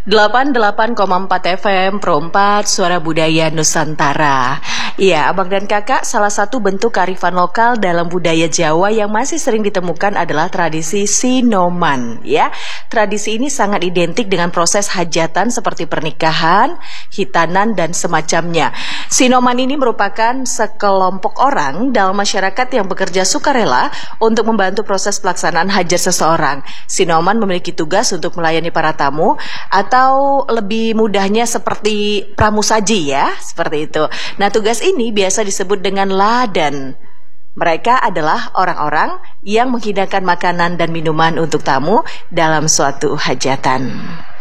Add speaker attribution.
Speaker 1: 88,4 FM Pro 4 Suara Budaya Nusantara. Ya, abang dan kakak, salah satu bentuk kearifan lokal dalam budaya Jawa yang masih sering ditemukan adalah tradisi Sinoman. Ya, tradisi ini sangat identik dengan proses hajatan seperti pernikahan, hitanan, dan semacamnya. Sinoman ini merupakan sekelompok orang dalam masyarakat yang bekerja sukarela untuk membantu proses pelaksanaan hajat seseorang. Sinoman memiliki tugas untuk melayani para tamu atau lebih mudahnya seperti pramusaji ya, seperti itu. Nah, tugas ini biasa disebut dengan ladan. Mereka adalah orang-orang yang menghidangkan makanan dan minuman untuk tamu dalam suatu hajatan.